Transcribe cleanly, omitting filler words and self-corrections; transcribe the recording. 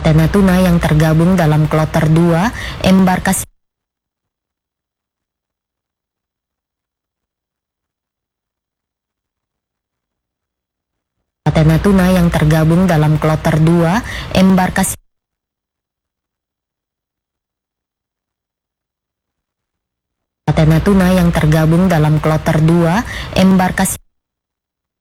Natuna yang tergabung dalam kloter 2, embarkasi Natuna yang tergabung dalam kloter 2, embarkasi Natuna yang tergabung dalam kloter 2, embarkasi